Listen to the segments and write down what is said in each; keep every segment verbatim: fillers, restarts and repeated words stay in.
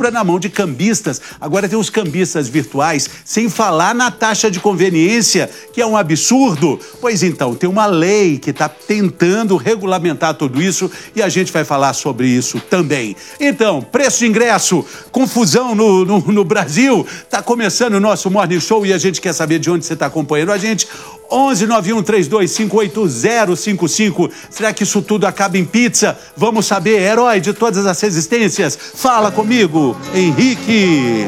compra na mão de cambistas. Agora tem os cambistas virtuais, sem falar na taxa de conveniência, que é um absurdo. Pois então, tem uma lei que está tentando regulamentar tudo isso e a gente vai falar sobre isso também. Então, preço de ingresso, confusão no, no, no Brasil. Está começando o nosso Morning Show e a gente quer saber de onde você está acompanhando a gente. onze nove um três dois cinco oito zero cinco cinco. Será que isso tudo acaba em pizza? Vamos saber, herói de todas as resistências. Fala comigo, Henrique.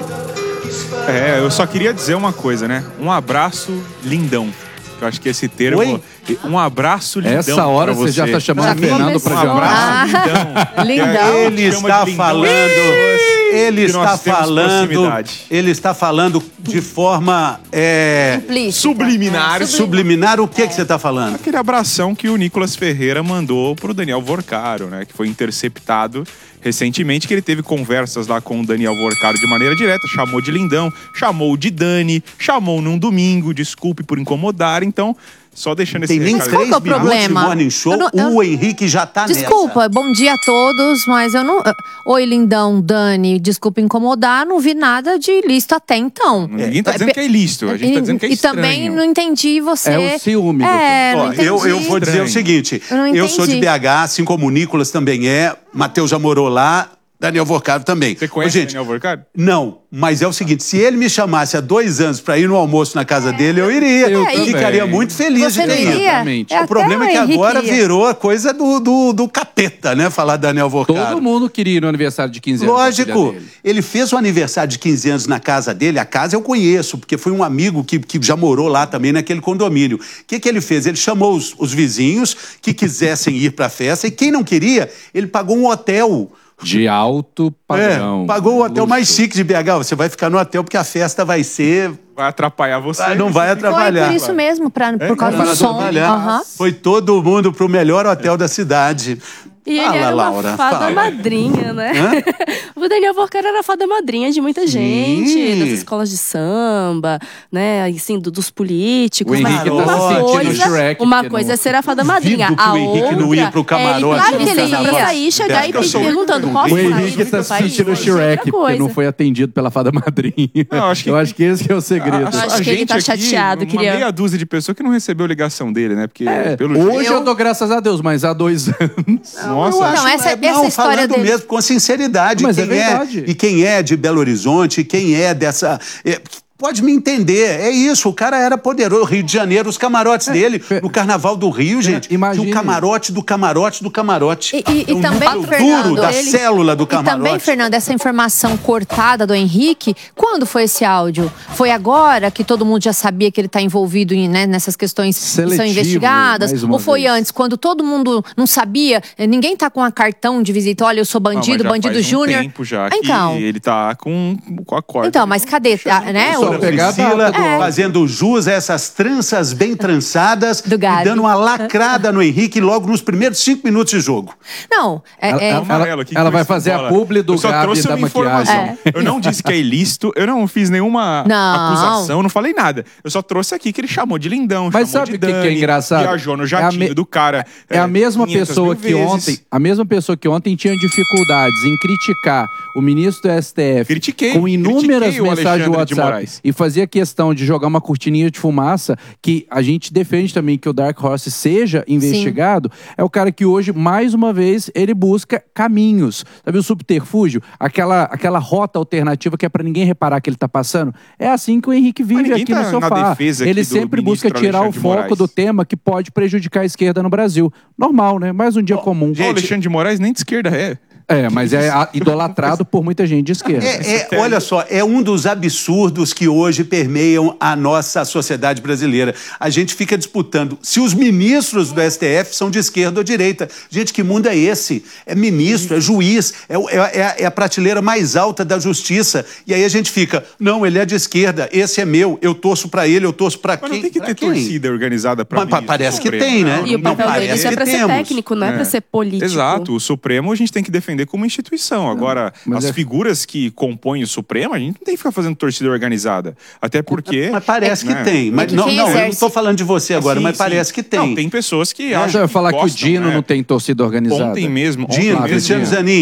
É, eu só queria dizer uma coisa, né? Um abraço lindão. Eu acho que esse termo... Oi? Um abraço lindão. Essa hora você. você já tá chamando o Fernando pra um jogar. abraço lindão. Lindão. Ele está falando... Ele está falando... Ele está falando de forma... É, subliminar. É, subliminar, o que, é. que você está falando? Aquele abração que o Nicolas Ferreira mandou pro Daniel Vorcaro, né? Que foi interceptado recentemente, que ele teve conversas lá com o Daniel Vorcaro de maneira direta, chamou de lindão, chamou de Dani, chamou num domingo, desculpe por incomodar, então... Só deixando esse Tem nem recado. três Qual que é o minutos de problema? Morning Show, Eu não- eu- o Henrique já tá Desculpa, nessa. bom dia a todos, mas eu não... Oi, lindão, Dani, desculpa incomodar, não vi nada de ilícito até então. Ninguém tá dizendo que é ilícito, a gente tá dizendo que é E estranho. também não entendi você... É o ciúme, É, Ó, não entendi. eu, eu vou dizer o seguinte, Eu não eu sou de entendi. B H, assim como o Nicolas também é, Matheus já morou lá, Daniel Vorcaro também. Você conhece Ô, gente, Daniel Vorcaro? Não, mas é o seguinte, se ele me chamasse há dois anos para ir no almoço na casa dele, eu iria. Eu Eu também. ficaria muito feliz Você de não ter ido. iria? Exatamente. É, O problema é até que o Henrique agora ia. virou a coisa do, do, do capeta, né? Falar Daniel Vorcaro. Todo mundo queria ir no aniversário de quinze anos. da Lógico, filha dele. ele fez o aniversário de quinze anos na casa dele. A casa eu conheço, porque foi um amigo que, que já morou lá também naquele condomínio. O que, que ele fez? Ele chamou os, os vizinhos que quisessem ir para a festa e quem não queria, ele pagou um hotel. De alto padrão. É, pagou o hotel luxo. mais chique de B H. Você vai ficar no hotel porque a festa vai ser... Vai atrapalhar você. Ah, não vai Foi atrapalhar. por isso mesmo, pra, por causa Para do som. trabalhar. Aham. Foi todo mundo pro melhor hotel da cidade. E Fala, ele era Laura, uma fada fala. madrinha, né? Hã? O Daniel Vorcaro era fada madrinha de muita gente, das escolas de samba, né? Assim, do- dos políticos. O Henrique mas tá se uma sentindo coisa, Shrek, uma porque coisa não- é ser a fada madrinha. Duvido que A o Henrique não ia pro outra é camarote ele do pedir carnaval. pra sair, chegar Acho e que eu sou pedir, perguntando, posso O sair Henrique do tá meu se país? sentindo Isso é outra Shrek, porque coisa. não foi atendido pela fada madrinha. Não, acho que- Eu acho que esse que é o segredo. Eu acho que ele tá chateado, uma queria- meia dúzia de pessoas que não recebeu ligação dele, né? Porque, É, pelo hoje eu... dou graças a Deus, mas há dois anos. Nossa, Eu acho- Não, essa- é, essa história falando dele- mesmo com sinceridade. Mas quem é verdade. E quem é de Belo Horizonte, quem é dessa... é, pode me entender, é isso, o cara era poderoso. Rio de Janeiro, os camarotes dele, é. no Carnaval do Rio, gente, imagine. tinha o camarote do camarote do camarote. E, e- e É um também, núcleo Fernando, duro da ele- célula do E camarote. também, Fernando, essa informação cortada do Henrique, quando foi esse áudio? Foi agora que todo mundo já sabia que ele está envolvido em, né, nessas questões que são Seletivo, investigadas? mais uma Ou foi vez. antes, quando todo mundo não sabia? Ninguém tá com a cartão de visita, olha, eu sou Não, mas bandido, já bandido faz um júnior. tempo já Então. que ele tá com, com a corda. Então, mas cadê? Ah, né? Só o- pegar a Priscila data do É. fazendo jus a essas tranças bem trançadas Do e Gabi. dando uma lacrada no Henrique logo nos primeiros cinco minutos de jogo. Não, é, Ela- é- ela- Amarelo aqui, ela que vai isso fazer a bola. publi do Eu só Gabi trouxe da uma maquiagem. informação. Eu não disse que é ilícito, eu não fiz nenhuma Não. acusação, não falei nada. Eu só trouxe aqui que ele chamou de lindão, Mas chamou sabe de o que, que é Dani, engraçado? viajou no É a jatinho me- do cara. É a mesma quinhentas pessoa mil que vezes. ontem, a mesma pessoa que ontem tinha dificuldades em criticar o ministro do S T F Critiquei, com inúmeras critiquei o mensagens do Alexandre de WhatsApp Moraes. e fazia questão de jogar uma cortininha de fumaça, que a gente defende também que o Dark Horse seja investigado, é o cara que hoje, mais uma vez, ele busca caminhos. Sabe o subterfúgio? Aquela, aquela rota alternativa que é pra ninguém reparar que ele tá passando. É assim que o Henrique vive ninguém aqui tá no na sofá. defesa aqui Ele do sempre busca ministro tirar o Alexandre de foco Moraes. do tema que pode prejudicar a esquerda no Brasil. Normal, né? Mais um dia comum. O Alexandre de Moraes nem de esquerda é. É, mas é a- idolatrado por muita gente de esquerda. É, é, olha só, é um dos absurdos que hoje permeiam a nossa sociedade brasileira. A gente fica disputando se os ministros do S T F são de esquerda ou direita. Gente, que mundo é esse? É ministro, é juiz, é, o- é a- é a prateleira mais alta da justiça. E aí a gente fica, não, ele é de esquerda, esse é meu, eu torço pra ele, eu torço pra Mas quem? não tem que Pra ter quem? torcida organizada pra Mas pa- ministro parece que Supremo. tem, né? Não, E o não papel parece dele é que pra ser temos. técnico, não é, pra ser político. Exato, o Supremo a gente tem que defender como instituição. Agora, mas as é- figuras que compõem o Supremo, a gente não tem que ficar fazendo torcida organizada. Até porque... Mas parece que né? tem. Mas que não, quem não, eu não exerce- estou falando de você agora, Sim, mas sim. parece que tem. Não, tem pessoas que acham Você vai falar que o gostam, Dino né? não tem torcida organizada? Ontem mesmo... Dino, ontem Cristiano mesmo, Zanin,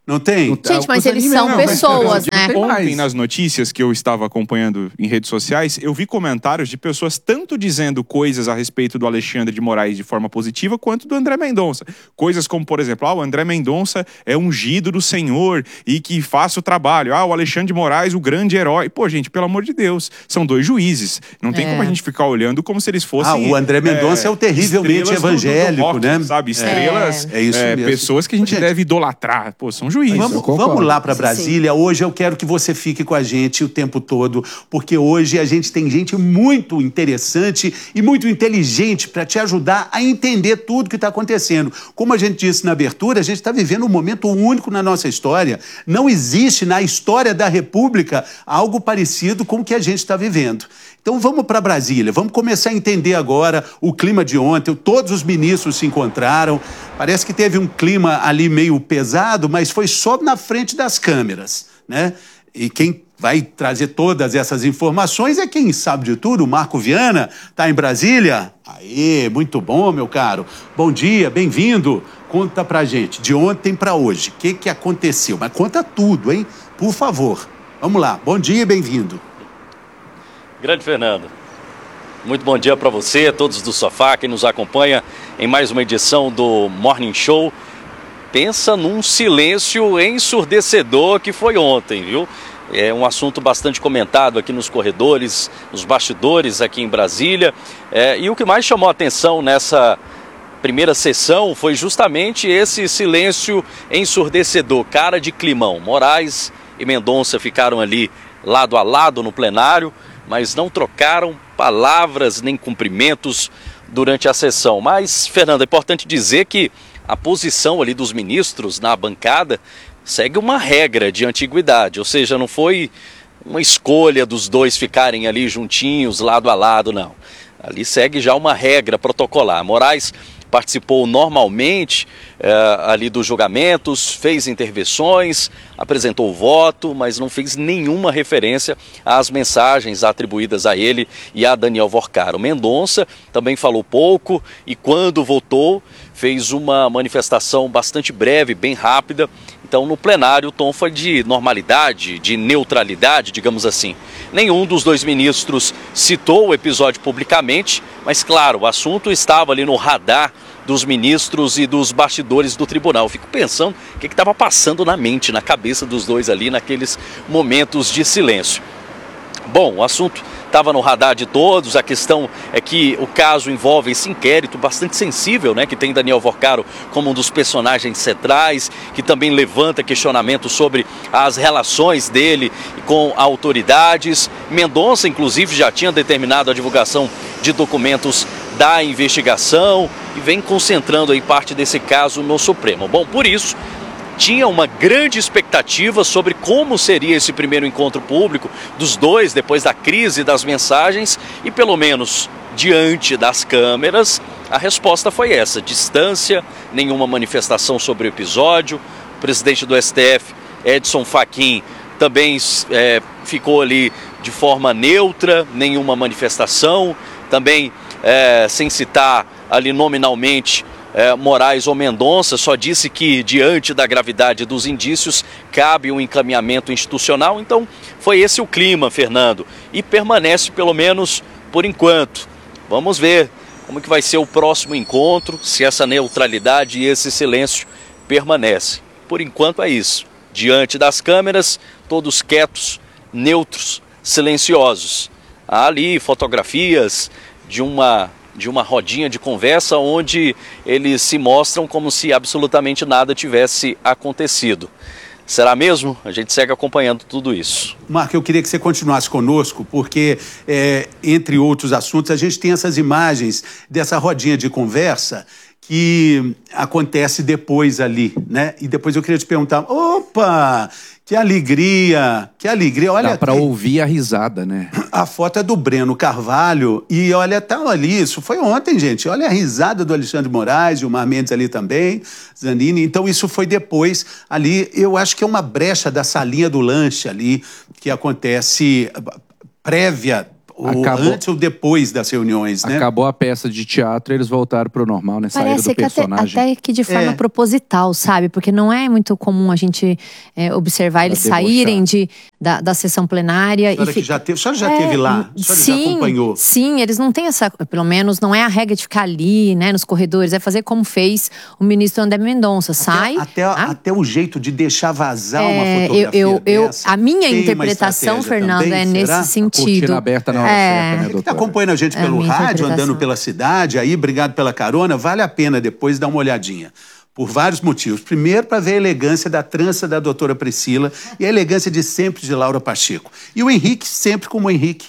Não tem? Gente, mas Os eles animes são não, pessoas, mas- né? Tem mais. Ontem, nas notícias que eu estava acompanhando em redes sociais, eu vi comentários de pessoas tanto dizendo coisas a respeito do Alexandre de Moraes de forma positiva, quanto do André Mendonça. Coisas como, por exemplo, ah, o André Mendonça é ungido do Senhor e que faça o trabalho. Ah, o Alexandre de Moraes, o grande herói. Pô, gente, pelo amor de Deus, são dois juízes. Não tem É. como a gente ficar olhando como se eles fossem... Ah, o André Mendonça é o terrivelmente estrelas do- do evangélico, rock, né? Sabe? Estrelas, É. É isso mesmo. pessoas que a gente, Gente, deve idolatrar. Pô, são juízes. Vamos, eu concordo. vamos lá para Brasília. Hoje eu quero que você fique com a gente o tempo todo, porque hoje a gente tem gente muito interessante e muito inteligente para te ajudar a entender tudo que está acontecendo. Como a gente disse na abertura, a gente está vivendo um momento único na nossa história. Não existe na história da República algo parecido com o que a gente está vivendo. Então vamos para Brasília, vamos começar a entender agora o clima de ontem. Todos os ministros se encontraram. Parece que teve um clima ali meio pesado, mas foi só na frente das câmeras, né? E quem vai trazer todas essas informações é quem sabe de tudo, o Marco Viana, está em Brasília. Aê, muito bom, meu caro. Bom dia, bem-vindo. Conta pra gente, de ontem para hoje, o que, que aconteceu? Mas conta tudo, hein? Por favor. Vamos lá, bom dia e bem-vindo. Grande Fernando, muito bom dia para você, todos do Sofá, quem nos acompanha em mais uma edição do Morning Show. Pensa num silêncio ensurdecedor que foi ontem, viu? É um assunto bastante comentado aqui nos corredores, nos bastidores aqui em Brasília. É, e o que mais chamou a atenção nessa primeira sessão foi justamente esse silêncio ensurdecedor, cara de climão. Moraes e Mendonça ficaram ali lado a lado no plenário, mas não trocaram palavras nem cumprimentos durante a sessão. Mas, Fernando, é importante dizer que a posição ali dos ministros na bancada segue uma regra de antiguidade, ou seja, não foi uma escolha dos dois ficarem ali juntinhos, lado a lado, não. Ali segue já uma regra protocolar. Moraes participou normalmente é, ali dos julgamentos, fez intervenções, apresentou o voto, mas não fez nenhuma referência às mensagens atribuídas a ele e a Daniel Vorcaro. Mendonça também falou pouco e quando votou fez uma manifestação bastante breve, bem rápida. Então no plenário o tom foi de normalidade, de neutralidade, digamos assim. Nenhum dos dois ministros citou o episódio publicamente, mas claro, o assunto estava ali no radar dos ministros e dos bastidores do tribunal. Eu fico pensando o que estava passando na mente, na cabeça dos dois ali naqueles momentos de silêncio. Bom, o assunto estava no radar de todos, a questão é que o caso envolve esse inquérito bastante sensível, né, que tem Daniel Vorcaro como um dos personagens centrais, que também levanta questionamentos sobre as relações dele com autoridades. Mendonça, inclusive, já tinha determinado a divulgação de documentos da investigação e vem concentrando aí parte desse caso no Supremo. Bom, por isso, tinha uma grande expectativa sobre como seria esse primeiro encontro público dos dois, depois da crise das mensagens, e pelo menos diante das câmeras, a resposta foi essa: distância, nenhuma manifestação sobre o episódio. O presidente do S T F, Edson Fachin, também é, ficou ali de forma neutra, nenhuma manifestação, também é, sem citar ali nominalmente É, Moraes ou Mendonça, só disse que diante da gravidade dos indícios cabe um encaminhamento institucional. Então foi esse o clima, Fernando, e permanece pelo menos por enquanto. Vamos ver como que vai ser o próximo encontro, se essa neutralidade e esse silêncio permanecem. Por enquanto é isso, diante das câmeras, todos quietos, neutros, silenciosos. Há ali fotografias de uma de uma rodinha de conversa onde eles se mostram como se absolutamente nada tivesse acontecido. Será mesmo? A gente segue acompanhando tudo isso. Marco, eu queria que você continuasse conosco, porque, é, entre outros assuntos, a gente tem essas imagens dessa rodinha de conversa que acontece depois ali, né? E depois eu queria te perguntar, opa, que alegria, que alegria. Olha, dá pra ouvir a risada, né? A foto é do Breno Carvalho e olha, tá ali, isso foi ontem, gente. Olha a risada do Alexandre de Moraes, Gilmar Mendes ali também, Zanini. Então isso foi depois ali, eu acho que é uma brecha da salinha do lanche ali, que acontece prévia ou Acabou. antes ou depois das reuniões, né? Acabou a peça de teatro, eles voltaram pro normal, né? Saíram Parece do que até, personagem. até que de forma É. proposital, sabe? Porque não é muito comum a gente é, observar eles debochar. saírem de, da, da sessão plenária. A senhora, e que fi- já teve, a senhora já É, teve lá? A senhora sim, já acompanhou? Sim, eles não têm essa, pelo menos não é a regra de ficar ali, né, nos corredores, é fazer como fez o ministro André Mendonça, sai. Até, tá? até o jeito de deixar vazar uma É, fotografia eu, eu, eu, dessa. a minha tem uma interpretação, estratégia Fernando, também, é será? nesse Cortina sentido. aberta na hora É. certa, né, Quem está doutora? acompanhando a gente É a pelo minha rádio, interpretação. andando pela cidade, aí, obrigado pela carona, vale a pena depois dar uma olhadinha. Por vários motivos. Primeiro, para ver a elegância da trança da doutora Priscila e a elegância de sempre de Laura Pacheco. E o Henrique, sempre como o Henrique.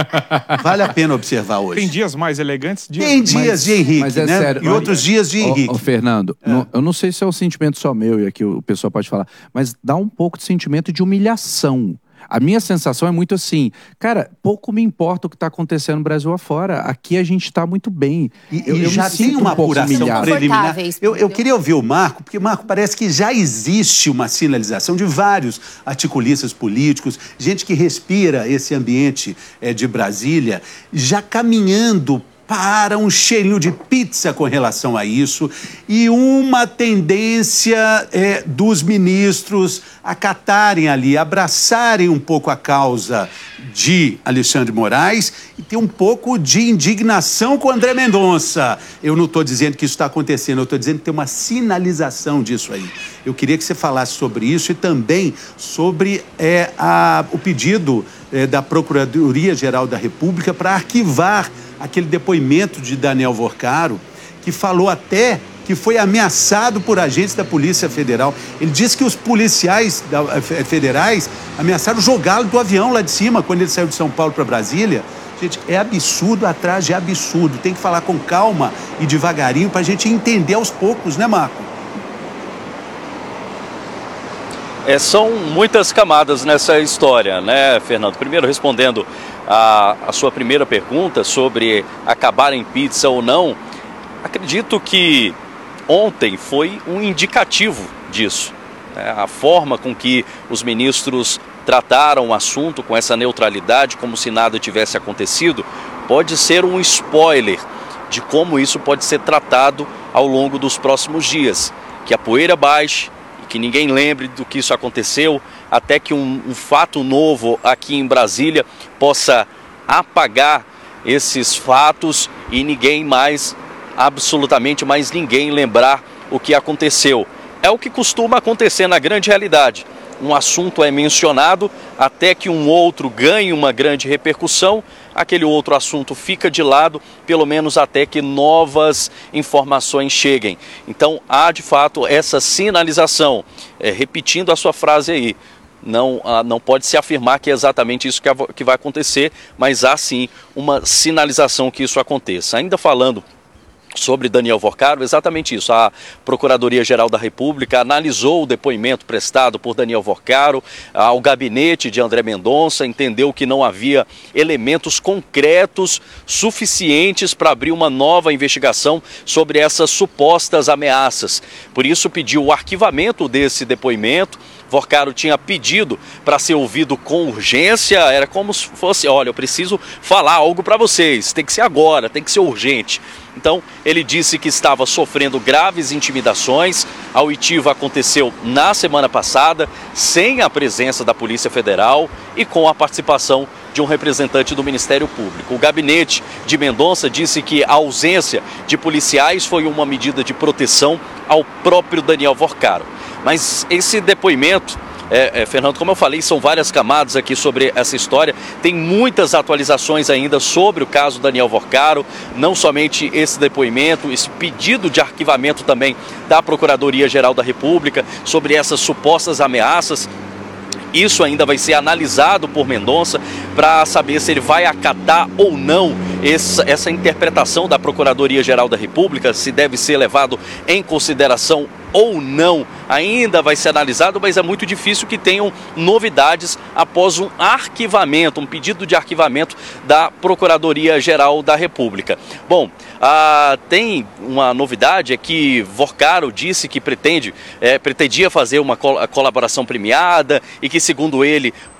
Vale a pena observar hoje. Tem dias mais elegantes, dias Tem dias de Henrique, Mas é né? sério, e olha- outros dias de Ô, Henrique. ô, Fernando, não- eu não sei se é um sentimento só meu, e aqui o pessoal pode falar, mas dá um pouco de sentimento de humilhação. A minha sensação é muito assim, cara, pouco me importa o que está acontecendo no Brasil afora. Aqui a gente está muito bem. E, Eu- e eu me já sinto tem uma um pouco apuração humilhado. preliminar. Confortáveis, Eu, eu entendeu? queria ouvir o Marco, porque, Marco, parece que já existe uma sinalização de vários articulistas políticos, gente que respira esse ambiente eh, de Brasília, já caminhando para um cheirinho de pizza com relação a isso e uma tendência eh, dos ministros acatarem ali, abraçarem um pouco a causa de Alexandre Moraes e ter um pouco de indignação com André Mendonça. Eu não estou dizendo que isso está acontecendo, eu estou dizendo que tem uma sinalização disso aí. Eu queria que você falasse sobre isso e também sobre eh, a, o pedido eh, da Procuradoria-Geral da República para arquivar aquele depoimento de Daniel Vorcaro, que falou até que foi ameaçado por agentes da Polícia Federal. Ele disse que os policiais da, eh, federais ameaçaram jogá-lo do avião lá de cima, quando ele saiu de São Paulo para Brasília. Gente, é absurdo atrás de absurdo. Tem que falar com calma e devagarinho para a gente entender aos poucos, né, Marco? É, são muitas camadas nessa história, né, Fernando? Primeiro, respondendo a, a sua primeira pergunta sobre acabar em pizza ou não, acredito que ontem foi um indicativo disso, né? A forma com que os ministros trataram o assunto com essa neutralidade, como se nada tivesse acontecido, pode ser um spoiler de como isso pode ser tratado ao longo dos próximos dias. Que a poeira baixe, que ninguém lembre do que isso aconteceu, até que um, um fato novo aqui em Brasília possa apagar esses fatos e ninguém mais, absolutamente mais ninguém lembrar o que aconteceu. É o que costuma acontecer na grande realidade. Um assunto é mencionado até que um outro ganhe uma grande repercussão, aquele outro assunto fica de lado, pelo menos até que novas informações cheguem. Então há de fato essa sinalização, é, repetindo a sua frase aí, não, ah, não pode se afirmar que é exatamente isso que, que vai acontecer, mas há sim uma sinalização que isso aconteça. Ainda falando sobre Daniel Vorcaro, exatamente isso. A Procuradoria-Geral da República analisou o depoimento prestado por Daniel Vorcaro ao gabinete de André Mendonça, entendeu que não havia elementos concretos suficientes para abrir uma nova investigação sobre essas supostas ameaças. Por isso pediu o arquivamento desse depoimento. Vorcaro tinha pedido para ser ouvido com urgência, era como se fosse, olha, eu preciso falar algo para vocês, tem que ser agora, tem que ser urgente. Então, ele disse que estava sofrendo graves intimidações. A oitiva aconteceu na semana passada, sem a presença da Polícia Federal e com a participação de um representante do Ministério Público. O gabinete de Mendonça disse que a ausência de policiais foi uma medida de proteção ao próprio Daniel Vorcaro. Mas esse depoimento, é, é, Fernando, como eu falei, são várias camadas aqui sobre essa história. Tem muitas atualizações ainda sobre o caso Daniel Vorcaro, não somente esse depoimento, esse pedido de arquivamento também da Procuradoria-Geral da República sobre essas supostas ameaças. Isso ainda vai ser analisado por Mendonça para saber se ele vai acatar ou não essa, essa interpretação da Procuradoria-Geral da República, se deve ser levado em consideração ou não. Ainda vai ser analisado, mas é muito difícil que tenham novidades após um arquivamento, um pedido de arquivamento da Procuradoria-Geral da República. Bom, ah, tem uma novidade, é que Vorcaro disse que pretende, é, pretendia fazer uma col- colaboração premiada e que, segundo ele,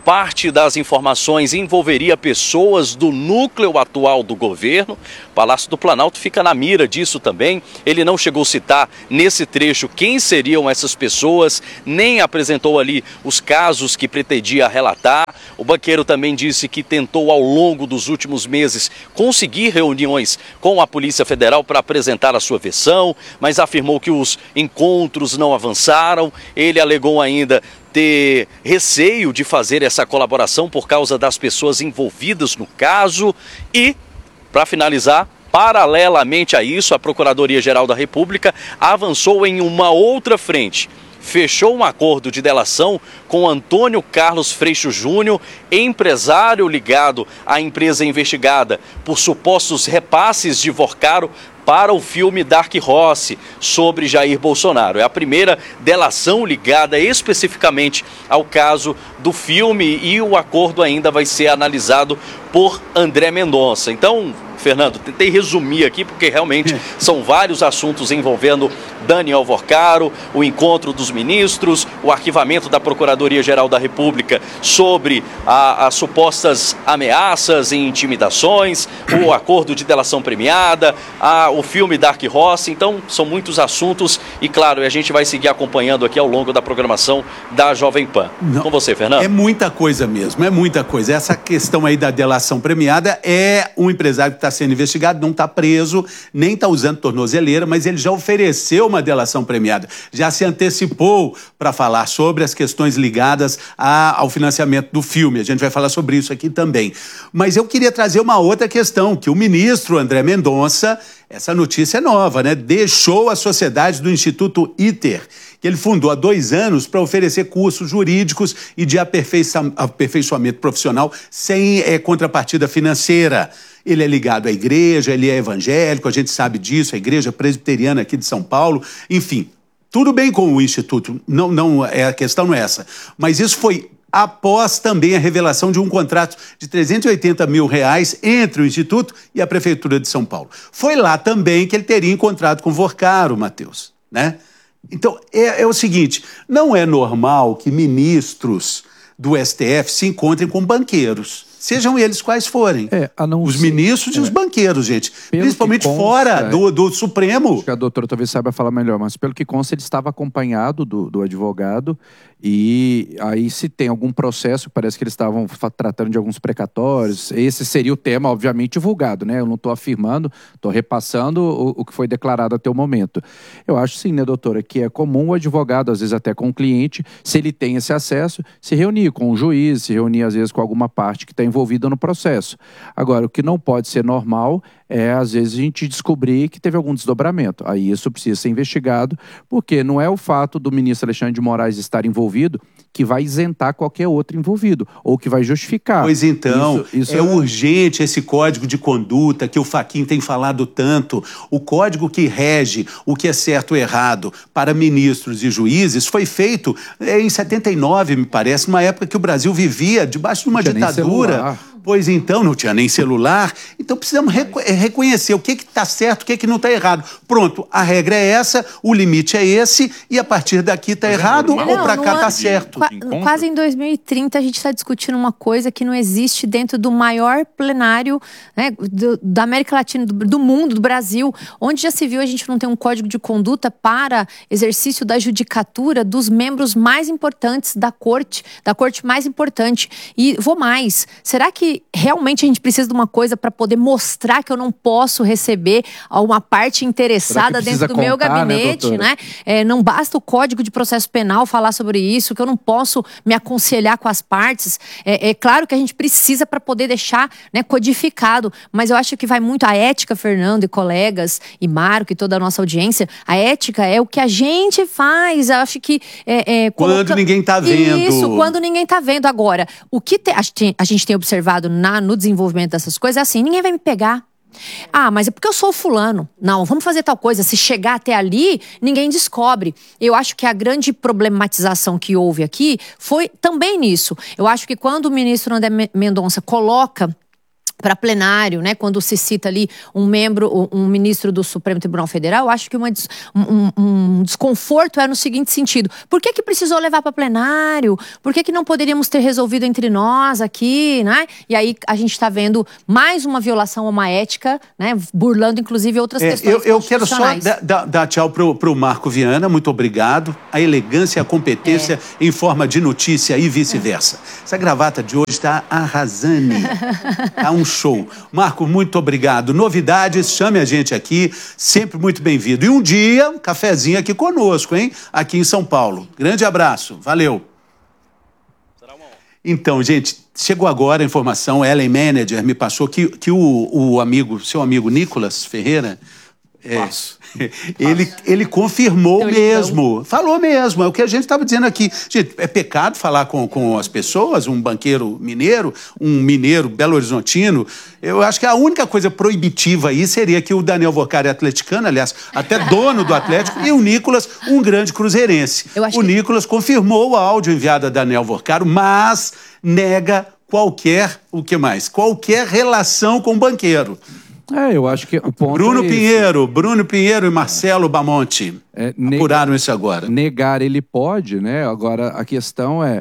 parte das informações envolveria pessoas do núcleo atual do governo. O Palácio do Planalto fica na mira disso também. Ele não chegou a citar nesse trecho quem seriam essas pessoas, nem apresentou ali os casos que pretendia relatar. O banqueiro também disse que tentou ao longo dos últimos meses conseguir reuniões com a Polícia Federal para apresentar a sua versão, mas afirmou que os encontros não avançaram. Ele alegou ainda ter receio de fazer essa colaboração por causa das pessoas envolvidas no caso. E, para finalizar, paralelamente a isso, a Procuradoria-Geral da República avançou em uma outra frente. Fechou um acordo de delação com Antônio Carlos Freixo Júnior, empresário ligado à empresa investigada por supostos repasses de Vorcaro para o filme Dark Horse sobre Jair Bolsonaro. É a primeira delação ligada especificamente ao caso do filme e o acordo ainda vai ser analisado por André Mendonça. Então, Fernando, tentei resumir aqui porque realmente são vários assuntos envolvendo Daniel Vorcaro, o encontro dos ministros, o arquivamento da Procuradoria-Geral da República sobre a, as supostas ameaças e intimidações, o acordo de delação premiada, a, o filme Dark Horse. Então, são muitos assuntos e, claro, a gente vai seguir acompanhando aqui ao longo da programação da Jovem Pan. Não, com você, Fernando. É muita coisa mesmo, é muita coisa. Essa questão aí da delação premiada é um empresário que está sendo investigado, não está preso, nem está usando tornozeleira, mas ele já ofereceu uma delação premiada, já se antecipou para falar sobre as questões ligadas a, ao financiamento do filme. A gente vai falar sobre isso aqui também. Mas eu queria trazer uma outra questão, que o ministro André Mendonça, essa notícia é nova, né? Deixou a sociedade do Instituto ITER, que ele fundou há dois anos para oferecer cursos jurídicos e de aperfeiçoamento profissional sem é, contrapartida financeira. Ele é ligado à igreja, ele é evangélico, a gente sabe disso, a igreja presbiteriana aqui de São Paulo, enfim, tudo bem com o Instituto, não, não, é, a questão não é essa. Mas isso foi após também a revelação de um contrato de trezentos e oitenta mil reais entre o Instituto e a Prefeitura de São Paulo. Foi lá também que ele teria encontrado com Vorcaro, Matheus, né? Então, é, é o seguinte, não é normal que ministros do S T F se encontrem com banqueiros, sejam eles quais forem. É, a não os ser, ministros é. e os banqueiros, gente. Pelo Principalmente consta, fora do, do Supremo. Acho que a doutora talvez saiba falar melhor, mas pelo que consta, ele estava acompanhado do, do advogado. E aí, se tem algum processo, parece que eles estavam tratando de alguns precatórios. Esse seria o tema, obviamente, divulgado, né? Eu não estou afirmando, estou repassando o, o que foi declarado até o momento. Eu acho sim, né, doutora, que é comum o advogado, às vezes até com o cliente, se ele tem esse acesso, se reunir com o juiz, se reunir, às vezes, com alguma parte que está envolvida no processo. Agora, o que não pode ser normal é, às vezes, a gente descobrir que teve algum desdobramento. Aí isso precisa ser investigado, porque não é o fato do ministro Alexandre de Moraes estar envolvido que vai isentar qualquer outro envolvido, ou que vai justificar. Pois então, isso, isso é, é urgente esse código de conduta que o Fachin tem falado tanto. O código que rege o que é certo ou errado para ministros e juízes foi feito é, em setenta e nove, me parece, numa época que o Brasil vivia debaixo de uma ditadura. Pois então, não tinha nem celular. Então precisamos reco reconhecer o que está certo, o que, que não está errado. Pronto, a regra é essa, o limite é esse, e a partir daqui está errado não, ou para cá está é, certo. Qua, quase em dois mil e trinta a gente está discutindo uma coisa que não existe dentro do maior plenário, né, do, da América Latina, do, do mundo, do Brasil, onde já se viu a gente não tem um código de conduta para exercício da judicatura dos membros mais importantes da corte, da corte mais importante. E vou mais, será que realmente a gente precisa de uma coisa para poder mostrar que eu não posso receber uma parte interessada dentro do contar, meu gabinete, né? né? É, não basta o Código de Processo Penal falar sobre isso, que eu não posso me aconselhar com as partes. É, é claro que a gente precisa para poder deixar, né, codificado, mas eu acho que vai muito a ética, Fernando e colegas, e Marco e toda a nossa audiência. A ética é o que a gente faz. Eu acho que é, é, quando coloca... ninguém está vendo. Isso, quando ninguém está vendo. Agora, o que te... a gente tem observado Na, no desenvolvimento dessas coisas é assim, ninguém vai me pegar. Ah, mas é porque eu sou fulano. Não, vamos fazer tal coisa. Se chegar até ali, ninguém descobre. Eu acho que a grande problematização que houve aqui foi também nisso. Eu acho que quando o ministro André Mendonça coloca para plenário, né? Quando se cita ali um membro, um ministro do Supremo Tribunal Federal, eu acho que uma, um, um desconforto é no seguinte sentido: por que que precisou levar para plenário? Por que que não poderíamos ter resolvido entre nós aqui, né? E aí a gente está vendo mais uma violação a uma ética, né? Burlando inclusive outras é, questões eu, eu quero só constitucionais. dar, dar, dar tchau pro, pro Marco Viana, muito obrigado. A elegância e a competência é. em forma de notícia e vice-versa. É. Essa gravata de hoje está arrasando. Tá um show. Marco, muito obrigado. Novidades, chame a gente aqui, sempre muito bem-vindo. E um dia, um cafezinho aqui conosco, hein? Aqui em São Paulo. Grande abraço, valeu. Então, gente, chegou agora a informação, Ellen Manager me passou que, que o, o amigo, seu amigo Nicolas Ferreira, é, ele, ele confirmou Então, mesmo, então... falou mesmo, é o que a gente estava dizendo aqui. Gente, é pecado falar com, com as pessoas, um banqueiro mineiro, um mineiro belo-horizontino. Eu acho que a única coisa proibitiva aí seria que o Daniel Vorcari é atleticano, aliás, até dono do Atlético, e o Nicolas, um grande cruzeirense. O que... Nicolas confirmou o áudio enviado a Daniel Vorcari, mas nega qualquer, o que mais? Qualquer relação com o banqueiro. É, eu acho que o ponto Bruno é Pinheiro, Bruno Pinheiro e Marcelo Bamonte é, neg... apuraram isso agora. Negar ele pode, né? Agora a questão é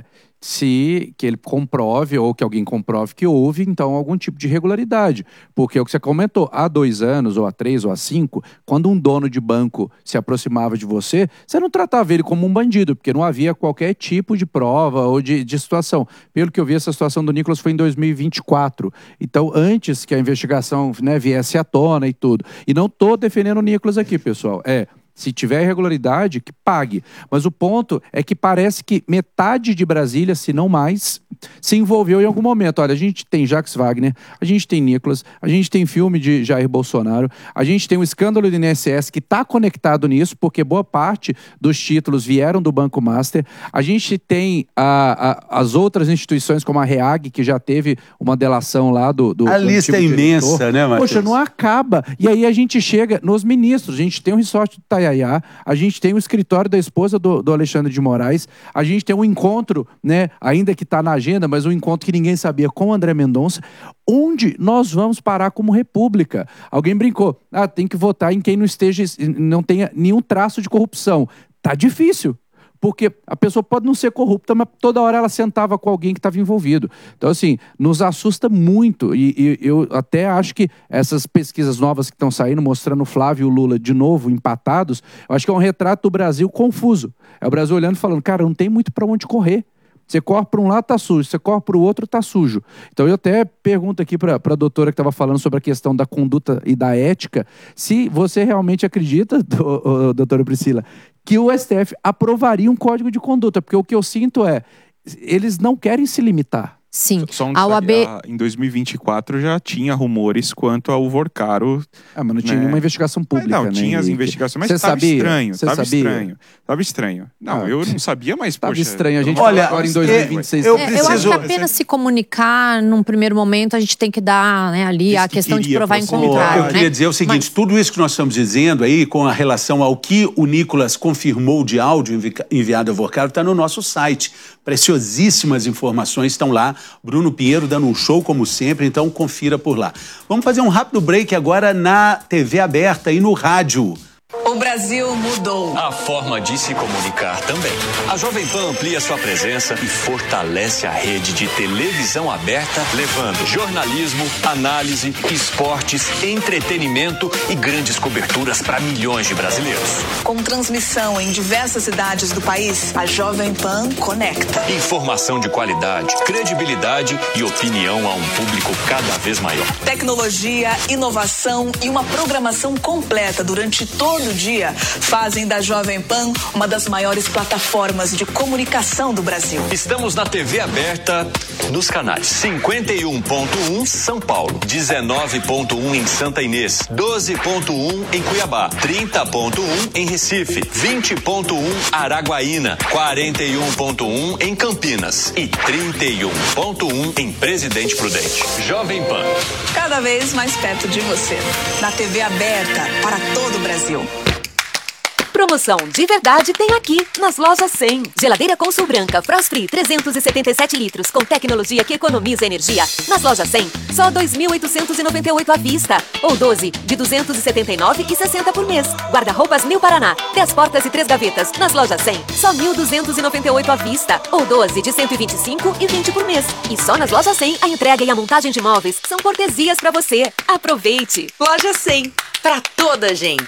se que ele comprove ou que alguém comprove que houve, então, algum tipo de irregularidade. Porque é o que você comentou, há dois anos, ou há três, ou há cinco, quando um dono de banco se aproximava de você, você não tratava ele como um bandido, porque não havia qualquer tipo de prova ou de, de situação. Pelo que eu vi, essa situação do Nicolas foi em dois mil e vinte e quatro. Então, antes que a investigação, né, viesse à tona e tudo. E não estou defendendo o Nicolas aqui, pessoal. É... Se tiver irregularidade, que pague. Mas o ponto é que parece que metade de Brasília, se não mais, se envolveu em algum momento. Olha, a gente tem Jacques Wagner, a gente tem Nicolas, a gente tem filme de Jair Bolsonaro, a gente tem o escândalo do I N S S que está conectado nisso, porque boa parte dos títulos vieram do Banco Master. A gente tem a, a, as outras instituições, como a REAG, que já teve uma delação lá do... do a do lista é imensa, diretor. Né, Matheus? Poxa, não acaba. E aí a gente chega nos ministros. A gente tem o resort do Itaiaiá, a gente tem o escritório da esposa do, do Alexandre de Moraes, a gente tem um encontro, né, ainda que está na agenda, mas um encontro que ninguém sabia, com o André Mendonça. Onde nós vamos parar como república? Alguém brincou, ah, tem que votar em quem não esteja, não tenha nenhum traço de corrupção. Tá difícil. Porque a pessoa pode não ser corrupta, mas toda hora ela sentava com alguém que estava envolvido. Então, assim, nos assusta muito. E, e eu até acho que essas pesquisas novas que estão saindo, mostrando o Flávio e o Lula de novo empatados, eu acho que é um retrato do Brasil confuso. É o Brasil olhando e falando, cara, não tem muito para onde correr. Você corre para um lado, tá sujo. Você corre para o outro, tá sujo. Então eu até pergunto aqui para a doutora que estava falando sobre a questão da conduta e da ética, se você realmente acredita, do, doutora Priscila, que o S T F aprovaria um código de conduta, porque o que eu sinto é, eles não querem se limitar. Sim, Só um a O A B... Em dois mil e vinte e quatro já tinha rumores quanto ao Vorcaro. Ah, mas não tinha né? nenhuma investigação pública, mas não, né? tinha as E... investigações, mas Cê estava sabia? estranho. Cê Tava sabia? estranho. Tava estranho. Não, Ah, eu não sabia, mas, Tava poxa... estranho. A gente Olha, agora em dois mil e vinte e seis. eu É, preciso- eu acho que apenas se comunicar num primeiro momento, a gente tem que dar, né, ali Diz a que questão de queria provar em proximidade. contrário. Eu né? queria dizer o seguinte, Mas- tudo isso que nós estamos dizendo aí com a relação ao que o Nicolas confirmou de áudio envi- enviado ao Vorcaro está no nosso site. Preciosíssimas informações estão lá. Bruno Pinheiro dando um show como sempre, então confira por lá. Vamos fazer um rápido break agora na T V aberta e no rádio. O Brasil mudou. A forma de se comunicar também. A Jovem Pan amplia sua presença e fortalece a rede de televisão aberta, levando jornalismo, análise, esportes, entretenimento e grandes coberturas para milhões de brasileiros. Com transmissão em diversas cidades do país, a Jovem Pan conecta. Informação de qualidade, credibilidade e opinião a um público cada vez maior. Tecnologia, inovação e uma programação completa durante todo o dia fazem da Jovem Pan uma das maiores plataformas de comunicação do Brasil. Estamos na T V aberta nos canais cinquenta e um ponto um São Paulo, dezenove ponto um em Santa Inês, doze ponto um em Cuiabá, trinta ponto um em Recife, vinte ponto um Araguaína, quarenta e um ponto um em Campinas e trinta e um ponto um em Presidente Prudente. Jovem Pan. Cada vez mais perto de você. Na T V aberta para todo o Brasil. Promoção de verdade tem aqui, nas lojas cem. Geladeira Consul Branca Frost Free trezentos e setenta e sete litros com tecnologia que economiza energia. Nas lojas cem, só dois mil oitocentos e noventa e oito à vista. Ou doze de duzentos e setenta e nove e sessenta por mês. Guarda-roupas New Paraná, dez portas e três gavetas. Nas lojas cem, só mil duzentos e noventa e oito à vista. Ou doze de cento e vinte e cinco e vinte por mês. E só nas lojas cem, a entrega e a montagem de móveis são cortesias pra você. Aproveite! Loja cem, pra toda gente.